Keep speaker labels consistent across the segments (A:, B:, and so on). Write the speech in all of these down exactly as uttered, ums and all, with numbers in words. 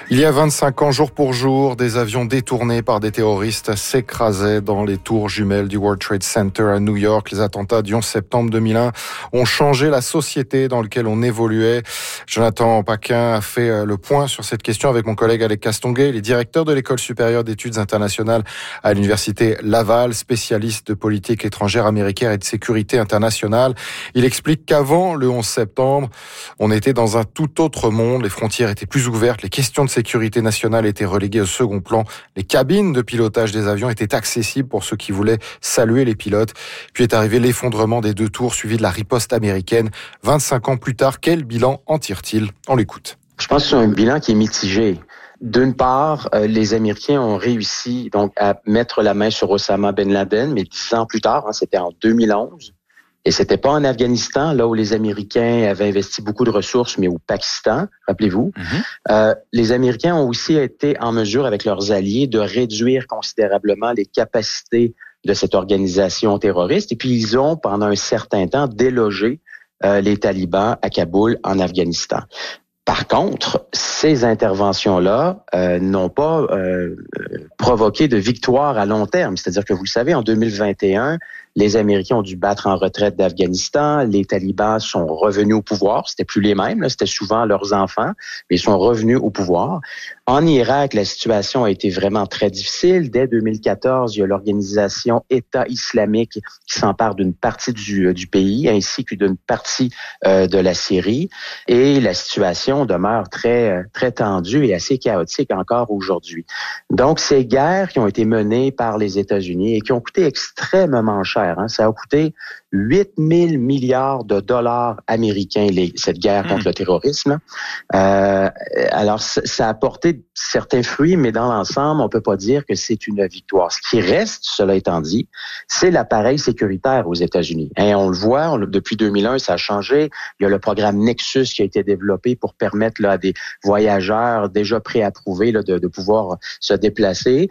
A: Il y a vingt-cinq ans, jour pour jour, des avions détournés par des terroristes s'écrasaient dans les tours jumelles du World Trade Center à New York. Les attentats du onze septembre deux mille un ont changé la société dans laquelle on évoluait. Jonathan Paquin a fait le point sur cette question avec mon collègue Alec Castonguay. Il est directeur de l'École supérieure d'études internationales à l'Université Laval, spécialiste de politique étrangère américaine et de sécurité internationale. Il explique qu'avant le onze septembre, on était dans un tout autre monde. Les frontières étaient plus ouvertes, les questions de sécurité nationale étaient reléguées au second plan. Les cabines de pilotage des avions étaient accessibles pour ceux qui voulaient saluer les pilotes. Puis est arrivé l'effondrement des deux tours suivi de la riposte américaine. vingt-cinq ans plus tard, quel bilan en tire-t-il ? On l'écoute.
B: Je pense que c'est un bilan qui est mitigé. D'une part, euh, les Américains ont réussi donc à mettre la main sur Osama Ben Laden, mais dix ans plus tard, hein, c'était en deux mille onze. Et c'était pas en Afghanistan, là où les Américains avaient investi beaucoup de ressources, mais au Pakistan, rappelez-vous. Mm-hmm. Euh, les Américains ont aussi été en mesure, avec leurs alliés, de réduire considérablement les capacités de cette organisation terroriste. Et puis, ils ont, pendant un certain temps, délogé euh, les talibans à Kaboul, en Afghanistan. Par contre, ces interventions-là euh, n'ont pas euh, provoqué de victoire à long terme. C'est-à-dire que, vous le savez, en deux mille vingt et un, les Américains ont dû battre en retraite d'Afghanistan. Les talibans sont revenus au pouvoir. C'était plus les mêmes, là. C'était souvent leurs enfants, mais ils sont revenus au pouvoir. En Irak, la situation a été vraiment très difficile. Dès deux mille quatorze, il y a l'organisation État islamique qui s'empare d'une partie du, du pays, ainsi que d'une partie euh, de la Syrie. Et la situation demeure très, très tendue et assez chaotique encore aujourd'hui. Donc, ces guerres qui ont été menées par les États-Unis et qui ont coûté extrêmement cher, hein, ça a coûté huit mille milliards de dollars américains, les, cette guerre contre mmh. le terrorisme. Euh, alors, ça a apporté certains fruits, mais dans l'ensemble, on peut pas dire que c'est une victoire. Ce qui reste, cela étant dit, c'est l'appareil sécuritaire aux États-Unis. Et on le voit, on, depuis deux mille un, ça a changé. Il y a le programme Nexus qui a été développé pour permettre là, à des voyageurs déjà préapprouvés là, de, de pouvoir se déplacer.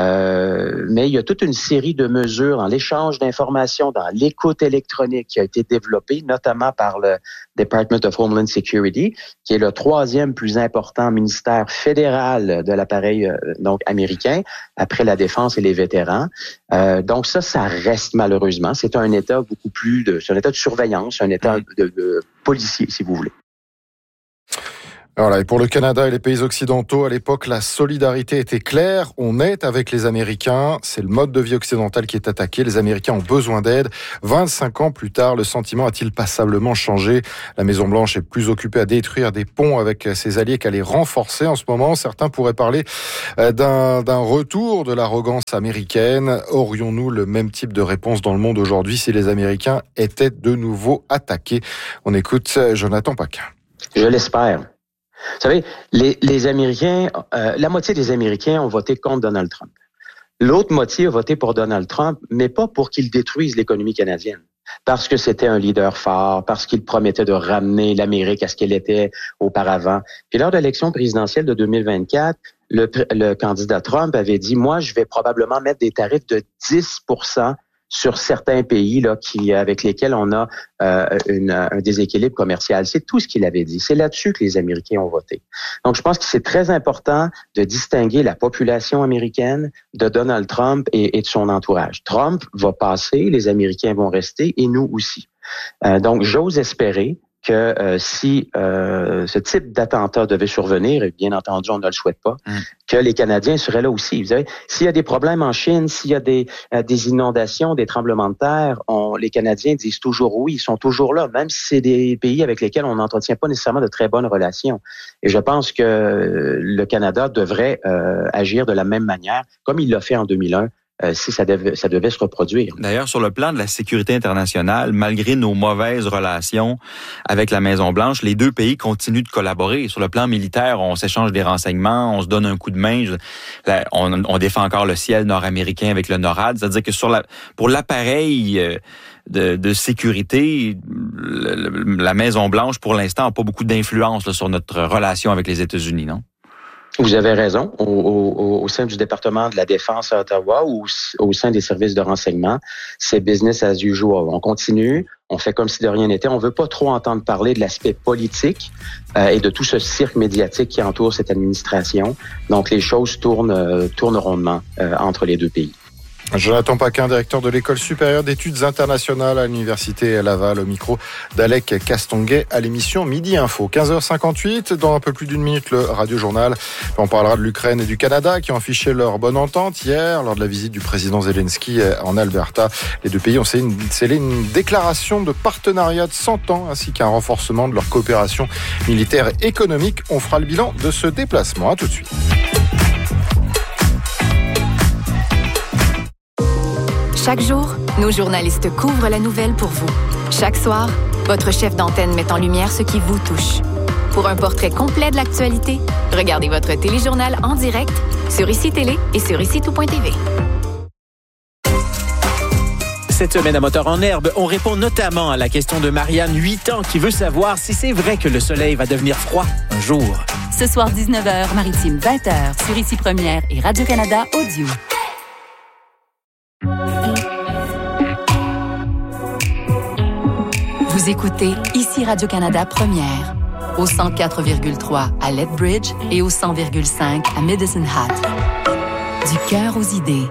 B: Euh, mais il y a toute une série de mesures dans l'échange d'informations, dans l'écoute électronique qui a été développée, notamment par le Department of Homeland Security, qui est le troisième plus important ministère fédéral de l'appareil euh, donc américain, après la défense et les vétérans. Euh, donc ça, ça reste malheureusement. C'est un État beaucoup plus de, c'est un État de surveillance, un État de, de policier, si vous voulez.
A: Voilà, et pour le Canada et les pays occidentaux, à l'époque, la solidarité était claire. On est avec les Américains. C'est le mode de vie occidental qui est attaqué. Les Américains ont besoin d'aide. vingt-cinq ans plus tard, le sentiment a-t-il passablement changé ? La Maison-Blanche est plus occupée à détruire des ponts avec ses alliés qu'à les renforcer en ce moment. Certains pourraient parler d'un, d'un retour de l'arrogance américaine. Aurions-nous le même type de réponse dans le monde aujourd'hui si les Américains étaient de nouveau attaqués ? On écoute Jonathan Paquin.
B: Je l'espère. Vous savez, les, les Américains, euh, la moitié des Américains ont voté contre Donald Trump. L'autre moitié a voté pour Donald Trump, mais pas pour qu'il détruise l'économie canadienne. Parce que c'était un leader fort, parce qu'il promettait de ramener l'Amérique à ce qu'elle était auparavant. Puis lors de l'élection présidentielle de deux mille vingt-quatre, le, le candidat Trump avait dit, moi, je vais probablement mettre des tarifs de dix pour cent sur certains pays là qui avec lesquels on a euh, une, un déséquilibre commercial. C'est tout ce qu'il avait dit. C'est là-dessus que les Américains ont voté. Donc, je pense que c'est très important de distinguer la population américaine de Donald Trump et, et de son entourage. Trump va passer, les Américains vont rester et nous aussi. Euh, donc, j'ose espérer que euh, si euh, ce type d'attentat devait survenir, et bien entendu, on ne le souhaite pas, mmh. que les Canadiens seraient là aussi. Vous savez, s'il y a des problèmes en Chine, s'il y a des, euh, des inondations, des tremblements de terre, on, les Canadiens disent toujours oui, ils sont toujours là, même si c'est des pays avec lesquels on n'entretient pas nécessairement de très bonnes relations. Et je pense que le Canada devrait euh, agir de la même manière, comme il l'a fait en deux mille un, Euh, si ça devait, ça devait se reproduire.
C: D'ailleurs, sur le plan de la sécurité internationale, malgré nos mauvaises relations avec la Maison-Blanche, les deux pays continuent de collaborer. Sur le plan militaire, on s'échange des renseignements, on se donne un coup de main. Là, on, on défend encore le ciel nord-américain avec le NORAD. C'est-à-dire que sur la, pour l'appareil de, de sécurité, le, la Maison-Blanche, pour l'instant, n'a pas beaucoup d'influence là, sur notre relation avec les États-Unis, non?
B: Vous avez raison. Au, au, au sein du département de la Défense à Ottawa ou au sein des services de renseignement, c'est business as usual. On continue, on fait comme si de rien n'était. On veut pas trop entendre parler de l'aspect politique euh, et de tout ce cirque médiatique qui entoure cette administration. Donc, les choses tournent, euh, tournent rondement euh, entre les deux pays.
A: Jonathan Paquin, directeur de l'École supérieure d'études internationales à l'Université Laval, au micro d'Alec Castonguay à l'émission Midi Info. quinze heures cinquante-huit, dans un peu plus d'une minute, le Radio-Journal. On parlera de l'Ukraine et du Canada qui ont affiché leur bonne entente hier lors de la visite du président Zelensky en Alberta. Les deux pays ont scellé une déclaration de partenariat de cent ans ainsi qu'un renforcement de leur coopération militaire et économique. On fera le bilan de ce déplacement. À tout de suite.
D: Chaque jour, nos journalistes couvrent la nouvelle pour vous. Chaque soir, votre chef d'antenne met en lumière ce qui vous touche. Pour un portrait complet de l'actualité, regardez votre téléjournal en direct sur Ici Télé et sur ici tout point t v.
E: Cette semaine à Moteur en herbe, on répond notamment à la question de Marianne, huit ans, qui veut savoir si c'est vrai que le soleil va devenir froid un jour.
F: Ce soir, dix-neuf heures, Maritime, vingt heures, sur Ici Première et Radio-Canada Audio. Vous écoutez Ici Radio-Canada Première, au cent quatre virgule trois à Lethbridge et au cent virgule cinq à Medicine Hat. Du cœur aux idées.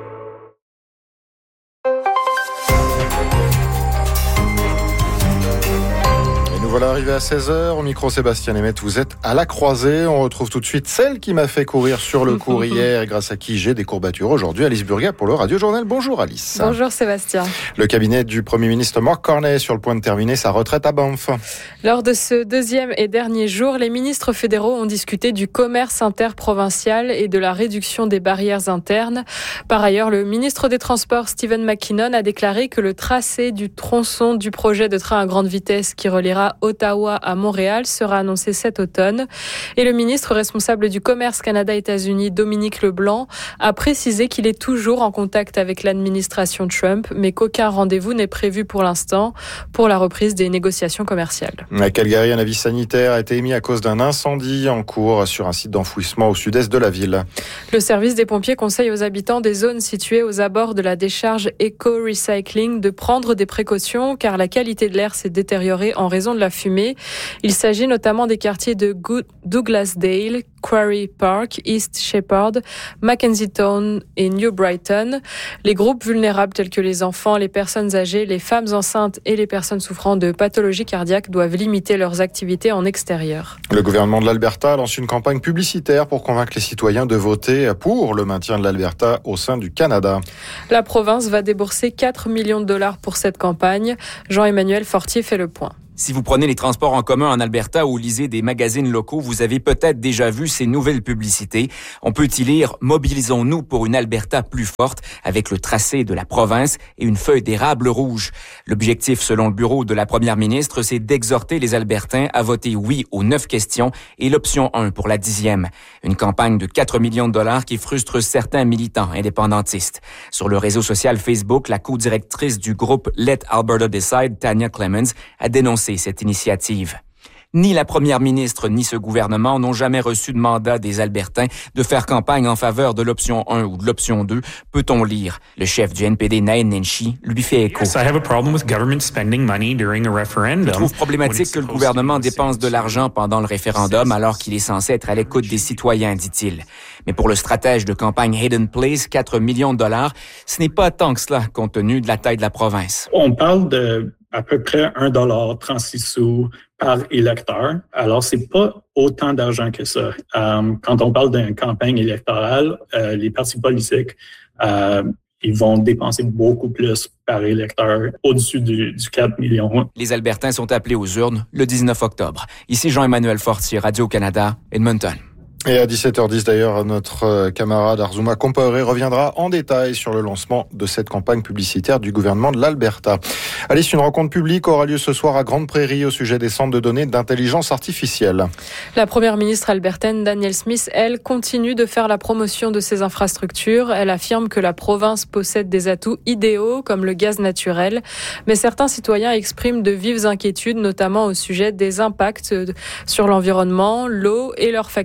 A: Voilà, arrivé à seize heures, au micro Sébastien Lemaitre, vous êtes à la croisée. On retrouve tout de suite celle qui m'a fait courir sur le cours hier et grâce à qui j'ai des courbatures aujourd'hui, Alice Burgat pour le Radio-Journal. Bonjour Alice.
G: Bonjour Sébastien.
A: Le cabinet du Premier ministre Mark Carney est sur le point de terminer sa retraite à Banff.
G: Lors de ce deuxième et dernier jour, les ministres fédéraux ont discuté du commerce interprovincial et de la réduction des barrières internes. Par ailleurs, le ministre des Transports Stephen McKinnon a déclaré que le tracé du tronçon du projet de train à grande vitesse qui reliera Ottawa à Montréal sera annoncé cet automne. Et le ministre responsable du commerce Canada-États-Unis, Dominique Leblanc, a précisé qu'il est toujours en contact avec l'administration Trump, mais qu'aucun rendez-vous n'est prévu pour l'instant pour la reprise des négociations commerciales.
A: À Calgary, un avis sanitaire a été émis à cause d'un incendie en cours sur un site d'enfouissement au sud-est de la ville.
G: Le service des pompiers conseille aux habitants des zones situées aux abords de la décharge Eco Recycling de prendre des précautions car la qualité de l'air s'est détériorée en raison de la fumée. Il s'agit notamment des quartiers de Douglasdale, Quarry Park, East Shepherd, Mackenzie Town et New Brighton. Les groupes vulnérables tels que les enfants, les personnes âgées, les femmes enceintes et les personnes souffrant de pathologies cardiaques doivent limiter leurs activités en extérieur.
A: Le gouvernement de l'Alberta lance une campagne publicitaire pour convaincre les citoyens de voter pour le maintien de l'Alberta au sein du Canada.
G: La province va débourser quatre millions de dollars pour cette campagne. Jean-Emmanuel Fortier fait le point.
H: Si vous prenez les transports en commun en Alberta ou lisez des magazines locaux, vous avez peut-être déjà vu ces nouvelles publicités. On peut y lire « Mobilisons-nous pour une Alberta plus forte » avec le tracé de la province et une feuille d'érable rouge. L'objectif, selon le bureau de la première ministre, c'est d'exhorter les Albertains à voter oui aux neuf questions et l'option un pour la dixième. Une campagne de quatre millions de dollars qui frustre certains militants indépendantistes. Sur le réseau social Facebook, la co-directrice du groupe Let Alberta Decide, Tanya Clemens, a dénoncé cette initiative. Ni la première ministre ni ce gouvernement n'ont jamais reçu de mandat des Albertains de faire campagne en faveur de l'option un ou de l'option deux, peut-on lire. Le chef du N P D, Naheed Nenshi, lui fait écho.
I: Yes, I have a problem with government spending money during a referendum.
H: Je trouve problématique que le gouvernement dépense de l'argent pendant le référendum alors qu'il est censé être à l'écoute des citoyens, dit-il. Mais pour le stratège de campagne Hayden Place, quatre millions de dollars, ce n'est pas tant que cela compte tenu de la taille de la province.
J: On parle de à peu près un dollar trente-six sous par électeur. Alors, c'est pas autant d'argent que ça. Euh, quand on parle d'une campagne électorale, euh, les partis politiques, euh, ils vont dépenser beaucoup plus par électeur, au-dessus du, du quatre millions.
H: Les Albertains sont appelés aux urnes le dix-neuf octobre. Ici Jean-Emmanuel Fortier, Radio-Canada, Edmonton.
A: Et à dix-sept heures dix d'ailleurs, notre camarade Arzuma Compaoré reviendra en détail sur le lancement de cette campagne publicitaire du gouvernement de l'Alberta. Alice, une rencontre publique aura lieu ce soir à Grande Prairie au sujet des centres de données d'intelligence artificielle.
G: La première ministre albertaine Danielle Smith, elle, continue de faire la promotion de ces infrastructures. Elle affirme que la province possède des atouts idéaux comme le gaz naturel. Mais certains citoyens expriment de vives inquiétudes, notamment au sujet des impacts sur l'environnement, l'eau et leurs factures d'électricité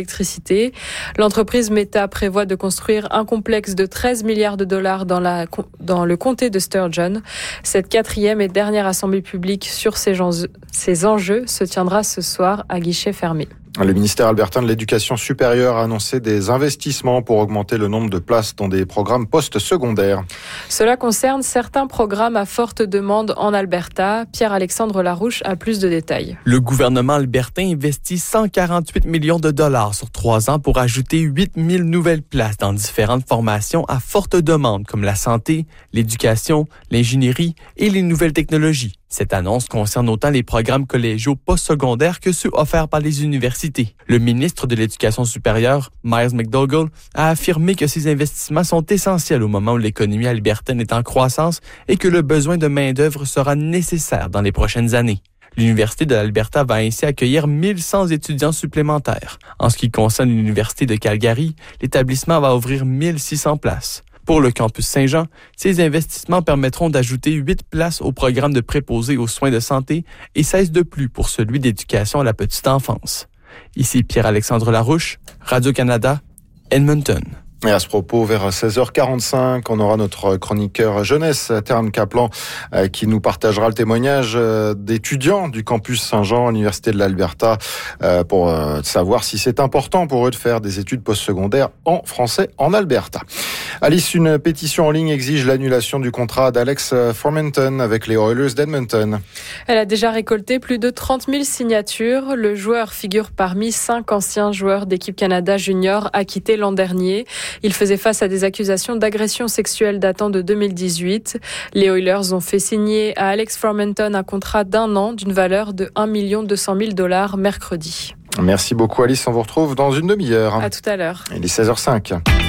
G: d'électricité. L'entreprise Meta prévoit de construire un complexe de treize milliards de dollars dans, la, dans le comté de Sturgeon. Cette quatrième et dernière assemblée publique sur ces, gens, ces enjeux se tiendra ce soir à guichet fermé.
A: Le ministère albertain de l'Éducation supérieure a annoncé des investissements pour augmenter le nombre de places dans des programmes post-secondaires.
G: Cela concerne certains programmes à forte demande en Alberta. Pierre-Alexandre Larouche a plus de détails.
K: Le gouvernement albertain investit cent quarante-huit millions de dollars sur trois ans pour ajouter huit mille nouvelles places dans différentes formations à forte demande comme la santé, l'éducation, l'ingénierie et les nouvelles technologies. Cette annonce concerne autant les programmes collégiaux postsecondaires que ceux offerts par les universités. Le ministre de l'Éducation supérieure, Miles McDougall, a affirmé que ces investissements sont essentiels au moment où l'économie albertaine est en croissance et que le besoin de main-d'œuvre sera nécessaire dans les prochaines années. L'Université de l'Alberta va ainsi accueillir mille cent étudiants supplémentaires. En ce qui concerne l'Université de Calgary, l'établissement va ouvrir mille six cents places. Pour le campus Saint-Jean, ces investissements permettront d'ajouter huit places au programme de préposés aux soins de santé et seize de plus pour celui d'éducation à la petite enfance. Ici Pierre-Alexandre Larouche, Radio-Canada, Edmonton.
A: Et à ce propos, vers seize heures quarante-cinq, on aura notre chroniqueur jeunesse, Tern Kaplan, qui nous partagera le témoignage d'étudiants du campus Saint-Jean à l'Université de l'Alberta pour savoir si c'est important pour eux de faire des études postsecondaires en français en Alberta. Alice, une pétition en ligne exige l'annulation du contrat d'Alex Formenton avec les Oilers d'Edmonton.
G: Elle a déjà récolté plus de trente mille signatures. Le joueur figure parmi cinq anciens joueurs d'équipe Canada junior acquittés l'an dernier. Il faisait face à des accusations d'agression sexuelle datant de deux mille dix-huit. Les Oilers ont fait signer à Alex Formenton un contrat d'un an d'une valeur de un million deux cent mille dollars mercredi.
A: Merci beaucoup Alice, on vous retrouve dans une demi-heure.
G: À tout à l'heure.
A: Il est seize heures cinq.